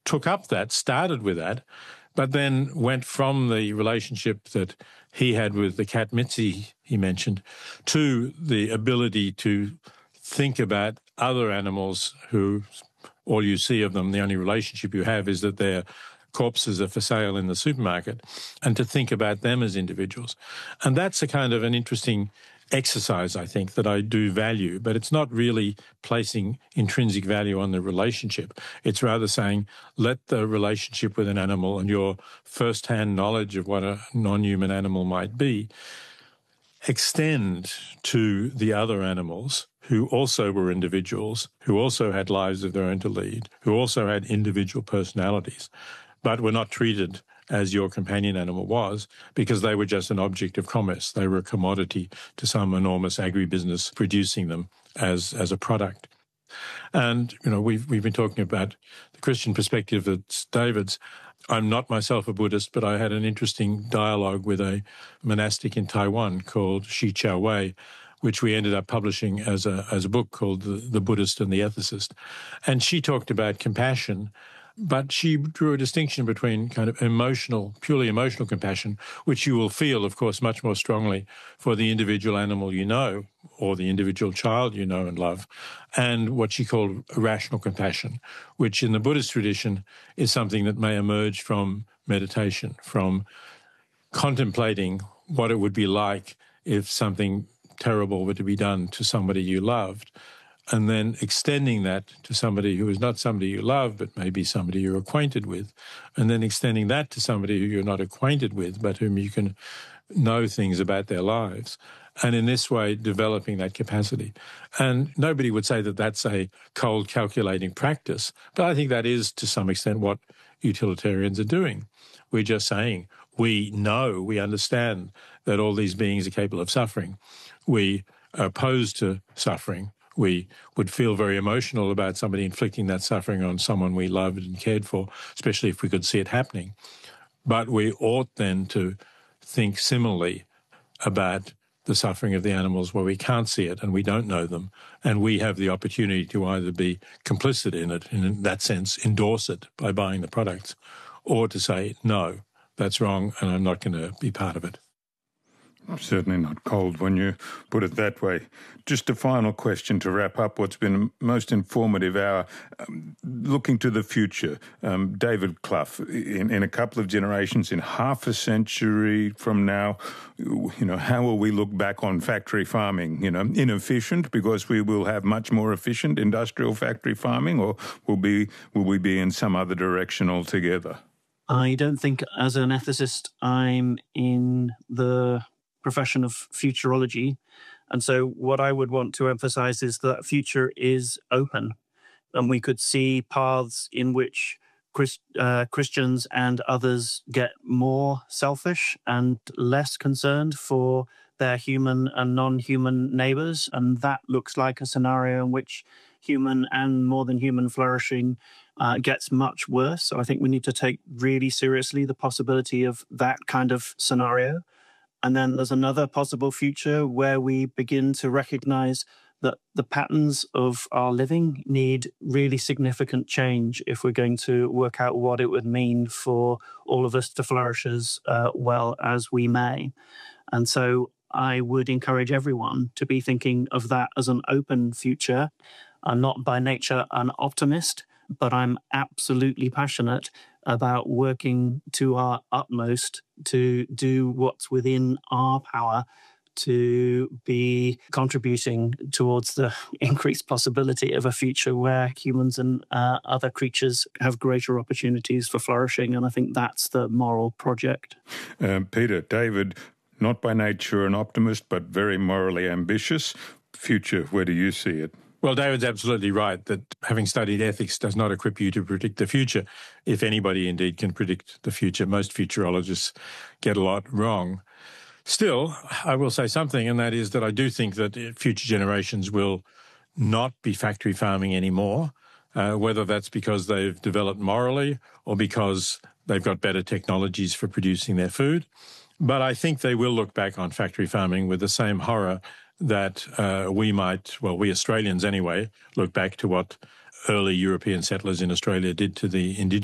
took up that, started with that, but then went from the relationship that he had with the cat Mitzi, he mentioned, to the ability to think about other animals who all you see of them, the only relationship you have is that their corpses are for sale in the supermarket, and to think about them as individuals. And that's a kind of an interesting exercise, I think, that I do value, but it's not really placing intrinsic value on the relationship. It's rather saying, let the relationship with an animal and your first-hand knowledge of what a non-human animal might be extend to the other animals who also were individuals, who also had lives of their own to lead, who also had individual personalities, but were not treated as your companion animal was, because they were just an object of commerce. They were a commodity to some enormous agribusiness producing them as a product. And, we've been talking about the Christian perspective that's David's. I'm not myself a Buddhist, but I had an interesting dialogue with a monastic in Taiwan called Shi Chao Wei, which we ended up publishing as a book called The Buddhist and the Ethicist. And she talked about compassion, but she drew a distinction between kind of purely emotional compassion, which you will feel, of course, much more strongly for the individual animal you know, or the individual child you know and love, and what she called rational compassion, which in the Buddhist tradition is something that may emerge from meditation, from contemplating what it would be like if something terrible were to be done to somebody you loved, and then extending that to somebody who is not somebody you love, but maybe somebody you're acquainted with, and then extending that to somebody who you're not acquainted with, but whom you can know things about their lives, and in this way developing that capacity. And nobody would say that that's a cold, calculating practice, but I think that is, to some extent, what utilitarians are doing. We're just saying, we know, we understand that all these beings are capable of suffering. We are opposed to suffering. We would feel very emotional about somebody inflicting that suffering on someone we loved and cared for, especially if we could see it happening. But we ought then to think similarly about the suffering of the animals where we can't see it and we don't know them, and we have the opportunity to either be complicit in it, and in that sense endorse it by buying the products, or to say, no, that's wrong and I'm not going to be part of it. Certainly not cold when you put it that way. Just a final question to wrap up what's been a most informative hour. Looking to the future, David Clough, in a couple of generations, in half a century from now, how will we look back on factory farming? Inefficient because we will have much more efficient industrial factory farming, or will we be in some other direction altogether? I don't think, as an ethicist, I'm in the profession of futurology. And so what I would want to emphasize is that future is open. And we could see paths in which Christians and others get more selfish and less concerned for their human and non-human neighbors. And that looks like a scenario in which human and more than human flourishing gets much worse. So I think we need to take really seriously the possibility of that kind of scenario. And then there's another possible future where we begin to recognize that the patterns of our living need really significant change if we're going to work out what it would mean for all of us to flourish as well as we may. And so I would encourage everyone to be thinking of that as an open future. I'm not by nature an optimist, but I'm absolutely passionate about working to our utmost to do what's within our power to be contributing towards the increased possibility of a future where humans and other creatures have greater opportunities for flourishing. And I think that's the moral project. Peter, David, not by nature an optimist, but very morally ambitious. Future, where do you see it? Well, David's absolutely right that having studied ethics does not equip you to predict the future. If anybody indeed can predict the future, most futurologists get a lot wrong. Still, I will say something, and that is that I do think that future generations will not be factory farming anymore, whether that's because they've developed morally or because they've got better technologies for producing their food. But I think they will look back on factory farming with the same horror that we Australians anyway, look back to what early European settlers in Australia did to the indigenous